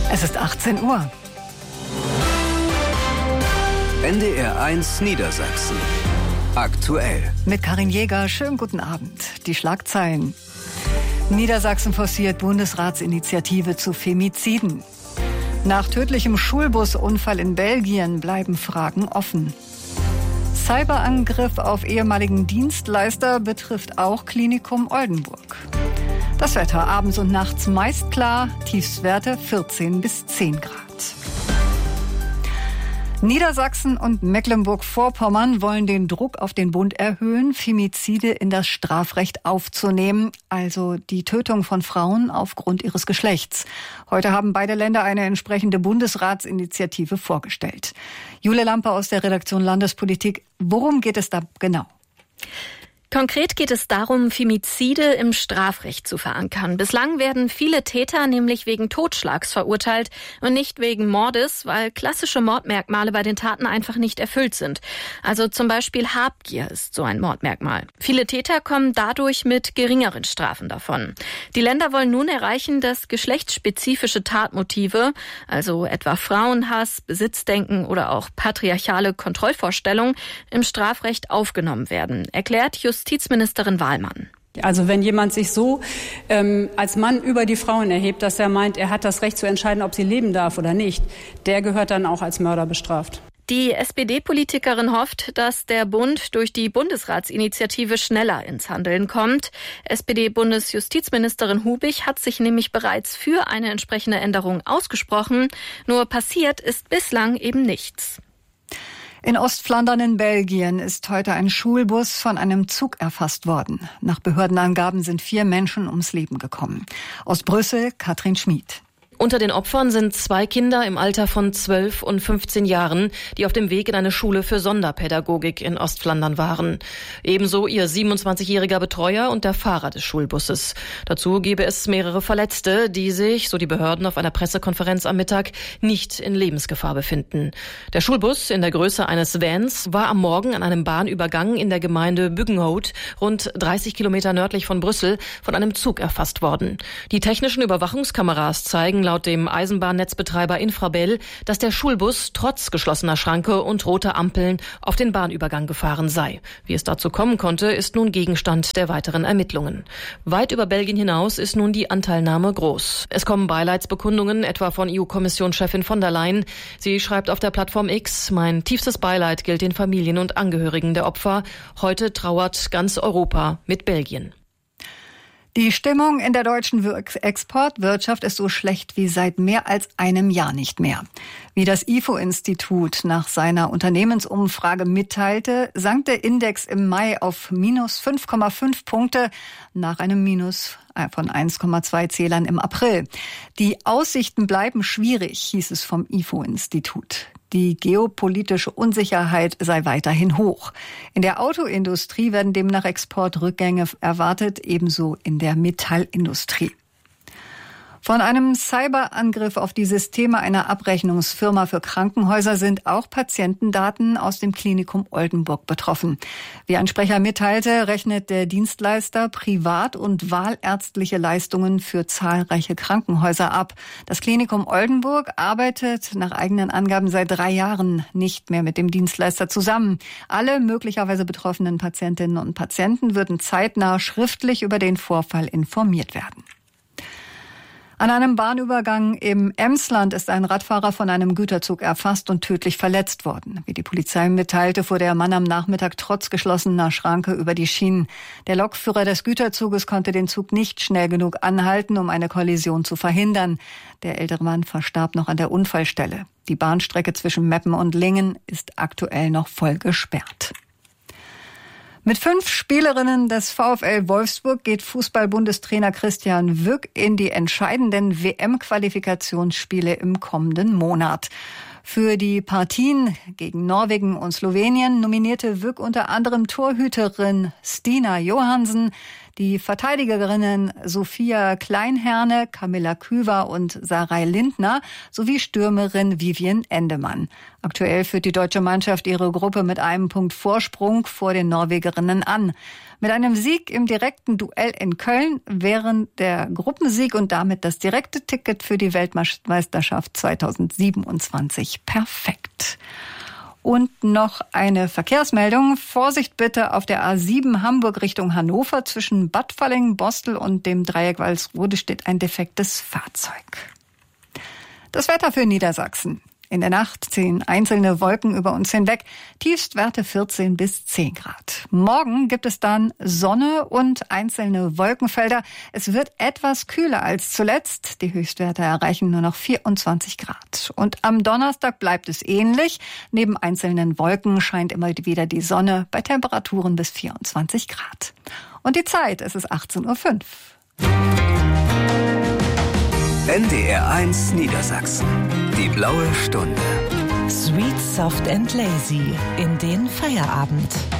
Es ist 18 Uhr. NDR1 Niedersachsen. Aktuell. Mit Karin Jäger, schönen guten Abend. Die Schlagzeilen. Niedersachsen forciert Bundesratsinitiative zu Femiziden. Nach tödlichem Schulbusunfall in Belgien bleiben Fragen offen. Cyberangriff auf ehemaligen Dienstleister betrifft auch Klinikum Oldenburg. Das Wetter abends und nachts meist klar, Tiefstwerte 14 bis 10 Grad. Niedersachsen und Mecklenburg-Vorpommern wollen den Druck auf den Bund erhöhen, Femizide in das Strafrecht aufzunehmen, also die Tötung von Frauen aufgrund ihres Geschlechts. Heute haben beide Länder eine entsprechende Bundesratsinitiative vorgestellt. Jule Lampe aus der Redaktion Landespolitik. Worum geht es da genau? Konkret geht es darum, Femizide im Strafrecht zu verankern. Bislang werden viele Täter nämlich wegen Totschlags verurteilt und nicht wegen Mordes, weil klassische Mordmerkmale bei den Taten einfach nicht erfüllt sind. Also zum Beispiel Habgier ist so ein Mordmerkmal. Viele Täter kommen dadurch mit geringeren Strafen davon. Die Länder wollen nun erreichen, dass geschlechtsspezifische Tatmotive, also etwa Frauenhass, Besitzdenken oder auch patriarchale Kontrollvorstellungen, im Strafrecht aufgenommen werden, erklärt Justizministerin Wahlmann. Also wenn jemand sich so als Mann über die Frauen erhebt, dass er meint, er hat das Recht zu entscheiden, ob sie leben darf oder nicht, der gehört dann auch als Mörder bestraft. Die SPD-Politikerin hofft, dass der Bund durch die Bundesratsinitiative schneller ins Handeln kommt. SPD-Bundesjustizministerin Hubig hat sich nämlich bereits für eine entsprechende Änderung ausgesprochen. Nur passiert ist bislang eben nichts. In Ostflandern in Belgien ist heute ein Schulbus von einem Zug erfasst worden. Nach Behördenangaben sind 4 Menschen ums Leben gekommen. Aus Brüssel, Katrin Schmid. Unter den Opfern sind 2 Kinder im Alter von 12 und 15 Jahren, die auf dem Weg in eine Schule für Sonderpädagogik in Ostflandern waren. Ebenso ihr 27-jähriger Betreuer und der Fahrer des Schulbusses. Dazu gebe es mehrere Verletzte, die sich, so die Behörden auf einer Pressekonferenz am Mittag, nicht in Lebensgefahr befinden. Der Schulbus in der Größe eines Vans war am Morgen an einem Bahnübergang in der Gemeinde Buggenhout, rund 30 Kilometer nördlich von Brüssel, von einem Zug erfasst worden. Die technischen Überwachungskameras zeigen laut dem Eisenbahnnetzbetreiber Infrabel, dass der Schulbus trotz geschlossener Schranke und roter Ampeln auf den Bahnübergang gefahren sei. Wie es dazu kommen konnte, ist nun Gegenstand der weiteren Ermittlungen. Weit über Belgien hinaus ist nun die Anteilnahme groß. Es kommen Beileidsbekundungen, etwa von EU-Kommissionschefin von der Leyen. Sie schreibt auf der Plattform X: Mein tiefstes Beileid gilt den Familien und Angehörigen der Opfer. Heute trauert ganz Europa mit Belgien. Die Stimmung in der deutschen Exportwirtschaft ist so schlecht wie seit mehr als einem Jahr nicht mehr. Wie das IFO-Institut nach seiner Unternehmensumfrage mitteilte, sank der Index im Mai auf minus 5,5 Punkte nach einem Minus von 1,2 Zählern im April. Die Aussichten bleiben schwierig, hieß es vom IFO-Institut. Die geopolitische Unsicherheit sei weiterhin hoch. In der Autoindustrie werden demnach Exportrückgänge erwartet, ebenso in der Metallindustrie. Von einem Cyberangriff auf die Systeme einer Abrechnungsfirma für Krankenhäuser sind auch Patientendaten aus dem Klinikum Oldenburg betroffen. Wie ein Sprecher mitteilte, rechnet der Dienstleister privat- und wahlärztliche Leistungen für zahlreiche Krankenhäuser ab. Das Klinikum Oldenburg arbeitet nach eigenen Angaben seit 3 Jahren nicht mehr mit dem Dienstleister zusammen. Alle möglicherweise betroffenen Patientinnen und Patienten würden zeitnah schriftlich über den Vorfall informiert werden. An einem Bahnübergang im Emsland ist ein Radfahrer von einem Güterzug erfasst und tödlich verletzt worden. Wie die Polizei mitteilte, fuhr der Mann am Nachmittag trotz geschlossener Schranke über die Schienen. Der Lokführer des Güterzuges konnte den Zug nicht schnell genug anhalten, um eine Kollision zu verhindern. Der ältere Mann verstarb noch an der Unfallstelle. Die Bahnstrecke zwischen Meppen und Lingen ist aktuell noch voll gesperrt. Mit 5 Spielerinnen des VfL Wolfsburg geht Fußball-Bundestrainer Christian Wück in die entscheidenden WM-Qualifikationsspiele im kommenden Monat. Für die Partien gegen Norwegen und Slowenien nominierte Wück unter anderem Torhüterin Stina Johansen, Die Verteidigerinnen Sophia Kleinherne, Camilla Küver und Sarai Lindner sowie Stürmerin Vivien Endemann. Aktuell führt die deutsche Mannschaft ihre Gruppe mit einem Punkt Vorsprung vor den Norwegerinnen an. Mit einem Sieg im direkten Duell in Köln wären der Gruppensieg und damit das direkte Ticket für die Weltmeisterschaft 2027 perfekt. Und noch eine Verkehrsmeldung. Vorsicht bitte auf der A7 Hamburg Richtung Hannover. Zwischen Bad Falling-Bostel und dem Dreieck Walsrode steht ein defektes Fahrzeug. Das Wetter für Niedersachsen. In der Nacht ziehen einzelne Wolken über uns hinweg. Tiefstwerte 14 bis 10 Grad. Morgen gibt es dann Sonne und einzelne Wolkenfelder. Es wird etwas kühler als zuletzt. Die Höchstwerte erreichen nur noch 24 Grad. Und am Donnerstag bleibt es ähnlich. Neben einzelnen Wolken scheint immer wieder die Sonne bei Temperaturen bis 24 Grad. Und die Zeit, es ist 18:05 Uhr. NDR 1 Niedersachsen. Die blaue Stunde. Sweet, soft and lazy in den Feierabend.